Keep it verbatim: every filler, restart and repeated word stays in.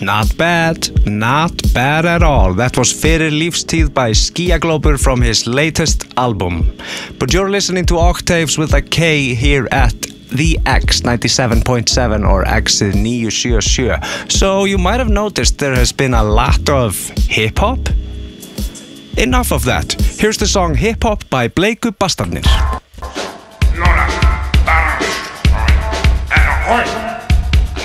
Not bad, not bad at all. That was Fyrir Lífstíð by Skíaglópur from his latest album. But you're listening to Octaves with a K here at The X ninety-seven point seven or X nine seven seven. So you might have noticed there has been a lot of hip-hop. Enough of that. Here's the song Hip Hop by Bleiku Bastarnir. Nora, balance, and a point.